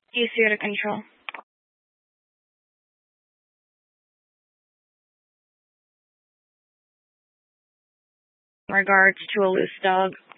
Easier to control. In regards to a loose dog.